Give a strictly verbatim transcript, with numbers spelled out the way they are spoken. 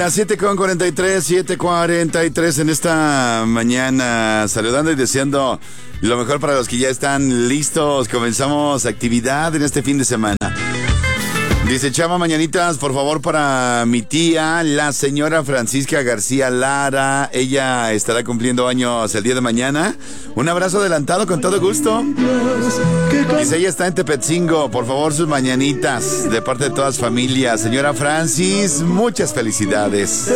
Las siete con cuarenta y tres, siete cuarenta y tres en esta mañana, saludando y deseando lo mejor para los que ya están listos. Comenzamos actividad en este fin de semana. Dice Chama, mañanitas, por favor, para mi tía, la señora Francisca García Lara. Ella estará cumpliendo años el día de mañana. Un abrazo adelantado con todo gusto. Dice, ella está en Tepetzingo. Por favor, sus mañanitas de parte de todas familias. Señora Francis, muchas felicidades.